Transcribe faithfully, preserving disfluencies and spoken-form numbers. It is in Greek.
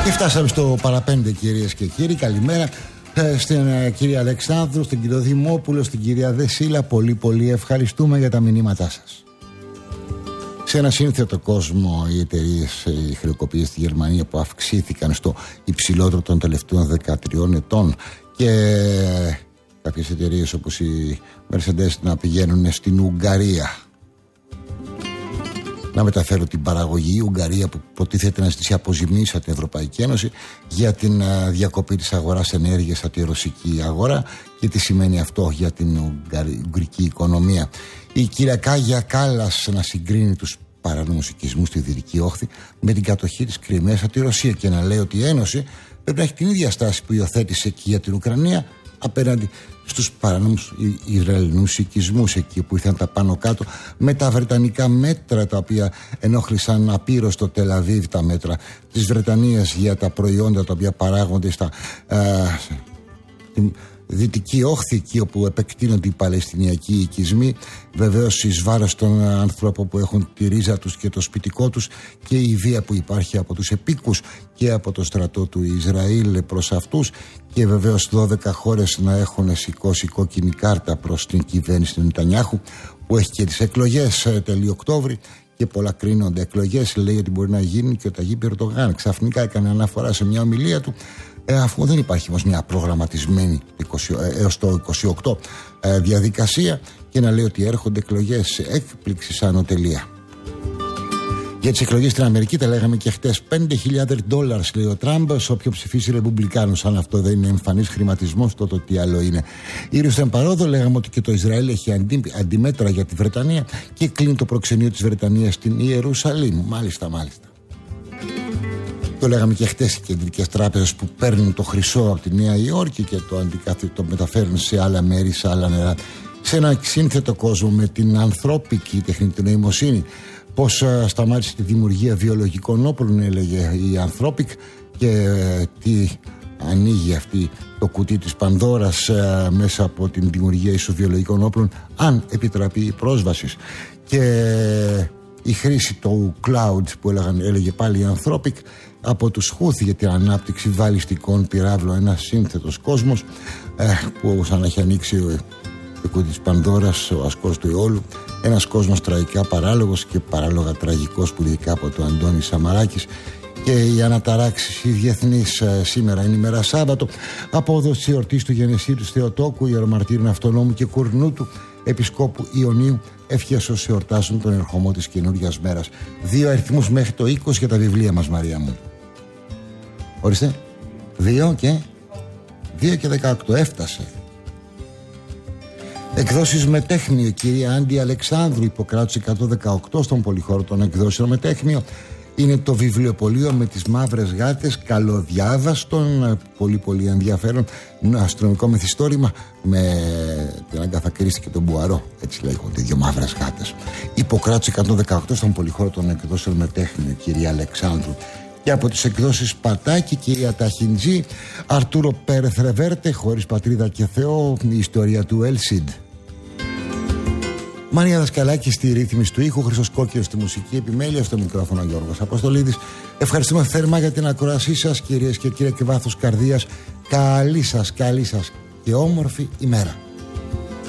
Και φτάσαμε στο παραπέντε, κυρίες και κύριοι. Καλημέρα στην uh, κυρία Αλεξάνδρου, στην κύριο Δημόπουλο, στην κυρία Δεσίλα. Πολύ πολύ ευχαριστούμε για τα μηνύματά σας. Σε ένα σύνθετο κόσμο, οι εταιρείες, οι χρεοκοπίες στη Γερμανία που αυξήθηκαν στο υψηλότερο των τελευταίων δεκατριών ετών, και κάποιες εταιρείες όπως η Mercedes να πηγαίνουν στην Ουγγαρία να μεταφέρουν την παραγωγή. Η Ουγγαρία που προτίθεται να ζητήσει αποζημίωση από την Ευρωπαϊκή Ένωση για την διακοπή της αγοράς ενέργειας από τη ρωσική αγορά. Και τι σημαίνει αυτό για την ουγγρική οικονομία. Η κυρία Κάγια Κάλλας να συγκρίνει τους παράνομους οικισμούς στη Δυτική Όχθη με την κατοχή της Κριμαίας από τη Ρωσία και να λέει ότι η Ένωση πρέπει να έχει την ίδια στάση που υιοθέτησε εκεί για την Ουκρανία απέναντι στους παράνομους Ισραηλινούς οικισμούς εκεί που ήρθαν τα πάνω κάτω με τα βρετανικά μέτρα τα οποία ενόχλησαν απείρως στο Τελαβίβ, τα μέτρα της Βρετανίας για τα προϊόντα τα οποία παράγονται στα α, στην Δυτική Όχθη, εκεί όπου επεκτείνονται οι Παλαιστινιακοί οικισμοί, βεβαίως εις βάρος των ανθρώπων που έχουν τη ρίζα τους και το σπιτικό τους, και η βία που υπάρχει από τους επίκους και από το στρατό του Ισραήλ προς αυτούς, και βεβαίως δώδεκα χώρες να έχουν σηκώσει κόκκινη κάρτα προς την κυβέρνηση του Νετανιάχου που έχει και τις εκλογές τέλη Οκτώβρη και πολλά κρίνονται εκλογές. Λέει ότι μπορεί να γίνει και ο Ταγίπ Ερντογάν. Ξαφνικά έκανε αναφορά σε μια ομιλία του, Ε, αφού δεν υπάρχει όμως μια προγραμματισμένη είκοσι, ε, έως το είκοσι οκτώ ε, διαδικασία, και να λέει ότι έρχονται εκλογές. Έκπληξη σαν οτελεία. Για τις εκλογές στην Αμερική τα λέγαμε και χτες. πέντε χιλιάδες δολάρια λέει ο Τραμπ σε όποιο ψηφίσει Ρεπουμπλικάνους. Αν αυτό δεν είναι εμφανής χρηματισμός, τότε τι άλλο είναι. Ήριο στον παρόδο λέγαμε ότι και το Ισραήλ έχει αντί, αντιμέτρα για τη Βρετανία και κλείνει το προξενείο της Βρετανίας στην Ιερουσαλήμ. Μάλιστα, μάλιστα. Το λέγαμε και χτες, οι κεντρικές τράπεζες που παίρνουν το χρυσό από τη Νέα Υόρκη και το, αντικαθ... το μεταφέρουν σε άλλα μέρη, σε άλλα νερά. Σε ένα σύνθετο κόσμο με την ανθρώπικη τεχνητή νοημοσύνη. Πώς uh, σταμάτησε τη δημιουργία βιολογικών όπλων, έλεγε η Anthropic, και uh, τι ανοίγει αυτή το κουτί της Πανδώρας uh, μέσα από την δημιουργία ισοβιολογικών όπλων, αν επιτραπεί η πρόσβαση. Και uh, η χρήση του cloud που έλεγαν, έλεγε πάλι η Anthropic, από τους Χούθη για την ανάπτυξη βαλιστικών πυράβλων. Ένας σύνθετος κόσμος ε, που σαν να έχει ανοίξει το κουτί της Πανδώρας, ο ασκός του Ιόλου. Ένας κόσμος τραγικά παράλογος και παράλογα τραγικός που ειδικά από το Αντώνη Σαμαράκης. Και οι αναταράξεις οι διεθνείς, ε, σήμερα είναι ημέρα Σάββατο, απόδοση εορτής του γενεσίου του Θεοτόκου, ιερομαρτύρων Αυτονόμου και Κουρνούτου, Επισκόπου Ιωνίου. Ευχές όσοι εορτάσουν τον ερχομό της καινούργιας μέρας. Δύο αριθμούς μέχρι το είκοσι για τα βιβλία μας, Μαρία μου. Ορίστε. Δύο και Δύο και δεκαοκτώ. Έφτασε. Εκδόσεις Μετέχνιο, κυρία Άντι Αλεξάνδρου, Ιπποκράτους εκατόν δεκαοκτώ, στον πολυχώρο των εκδόσεων Μετέχνιο. Είναι το βιβλιοπωλείο με τις μαύρες γάτες, καλοδιάβαστον, πολύ πολύ ενδιαφέρον, ένα αστυνομικό μυθιστόρημα με την Αγκάθα Κρίστη και τον Μπουαρό, έτσι λέγονται, δύο μαύρες γάτες. Ιπποκράτους εκατόν δεκαοκτώ, στον πολυχώρο των εκδόσεων Μετέχνιο, κυρία Αλεξάνδρου. Και από τις εκδόσεις Πατάκη, κυρία Ταχιντζή, Αρτούρο Πέρεθ Ρεβέρτε, Χωρίς πατρίδα και Θεό, η ιστορία του Έλσιντ. Μαρία Δασκαλάκη στη ρύθμιση του ήχου, Χρήστος Κόκκινος στη μουσική επιμέλεια, στο μικρόφωνο Γιώργος Αποστολίδης. Ευχαριστούμε θερμά για την ακροασή σας, κυρίες και κύριοι, και βάθος καρδίας. Καλή σας, καλή σας και όμορφη ημέρα.